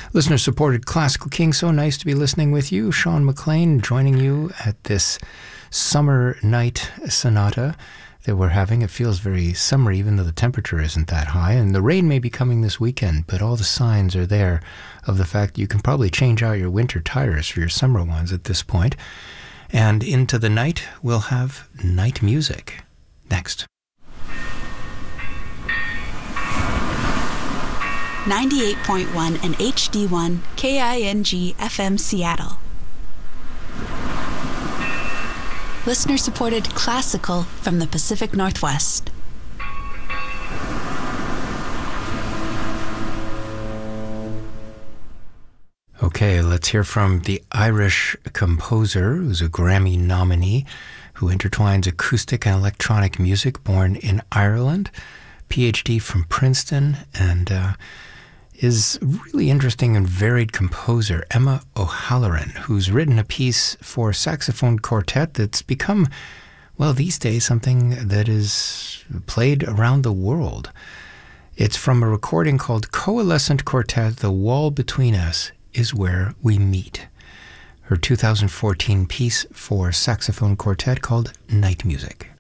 Listener-supported Classical King, so nice to be listening with you. Sean McLean joining you at this summer night sonata that we're having. It feels very summery, even though the temperature isn't that high. And the rain may be coming this weekend, but all the signs are there of the fact that you can probably change out your winter tires for your summer ones at this point. And into the night, we'll have night music. Next. 98.1 and HD1 KING FM Seattle. Listener-supported classical from the Pacific Northwest. Okay, let's hear from the Irish composer who's a Grammy nominee who intertwines acoustic and electronic music, born in Ireland, PhD from Princeton, and is really interesting and varied composer, Emma O'Halloran, who's written a piece for saxophone quartet that's become, well, these days, something that is played around the world. It's from a recording called Coalescent Quartet, The Wall Between Us Is Where We Meet. Her 2014 piece for saxophone quartet called Night Music.